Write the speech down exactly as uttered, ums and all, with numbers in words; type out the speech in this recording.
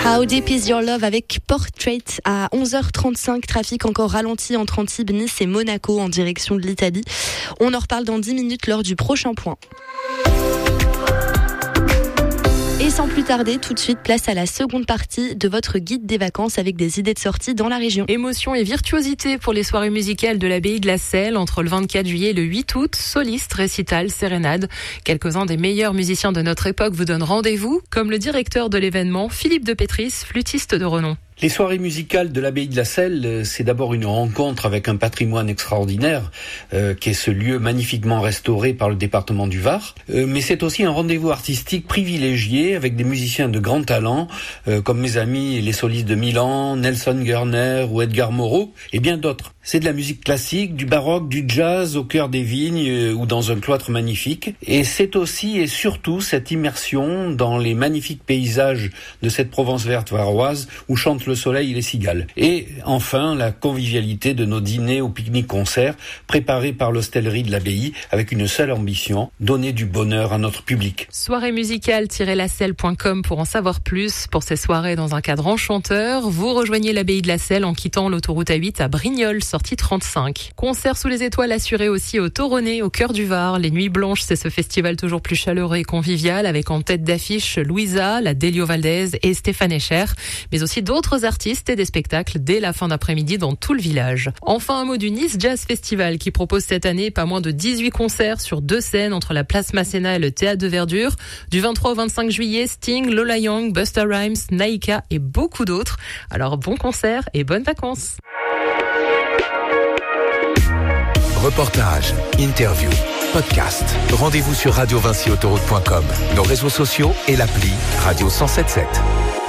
How Deep Is Your Love avec Portrait à onze heures trente-cinq. Trafic encore ralenti entre Antibes, Nice et Monaco en direction de l'Italie. On en reparle dans dix minutes lors du prochain point. Et sans plus tarder, tout de suite, place à la seconde partie de votre guide des vacances avec des idées de sortie dans la région. Émotion et virtuosité pour les soirées musicales de l'abbaye de la Selle entre le vingt-quatre juillet et le huit août. Solistes, récitals, sérénades. Quelques-uns des meilleurs musiciens de notre époque vous donnent rendez-vous, comme le directeur de l'événement, Philippe de Pétris, flûtiste de renom. Les soirées musicales de l'abbaye de la Selle, c'est d'abord une rencontre avec un patrimoine extraordinaire, euh, qui est ce lieu magnifiquement restauré par le département du Var. Euh, mais c'est aussi un rendez-vous artistique privilégié avec des musiciens de grand talent, euh, comme mes amis les solistes de Milan, Nelson Gerner ou Edgar Moreau, et bien d'autres. C'est de la musique classique, du baroque, du jazz au cœur des vignes euh, ou dans un cloître magnifique. Et c'est aussi et surtout cette immersion dans les magnifiques paysages de cette Provence verte varoise où chantent le soleil et les cigales. Et enfin, la convivialité de nos dîners au pique-nique-concerts préparés par l'hostellerie de l'abbaye avec une seule ambition, donner du bonheur à notre public. soirée musicale tiret la selle point com pour en savoir plus. Pour ces soirées dans un cadre enchanteur, vous rejoignez l'abbaye de la Selle en quittant l'autoroute A huit à Brignoles, sortie trente-cinq. Concert sous les étoiles assuré aussi au Toronnet, au cœur du Var. Les Nuits Blanches, c'est ce festival toujours plus chaleureux et convivial avec en tête d'affiche Louisa, la Delio Valdez et Stéphane Escher, mais aussi d'autres artistes et des spectacles dès la fin d'après-midi dans tout le village. Enfin, un mot du Nice Jazz Festival qui propose cette année pas moins de dix-huit concerts sur deux scènes entre la place Masséna et le Théâtre de Verdure. Du vingt-trois au vingt-cinq juillet, Sting, Lola Young, Busta Rhymes, Naïka et beaucoup d'autres. Alors bon concert et bonnes vacances. Reportages, interviews, podcasts. Rendez-vous sur radio vinci autoroute point com, nos réseaux sociaux et l'appli Radio cent soixante-dix-sept.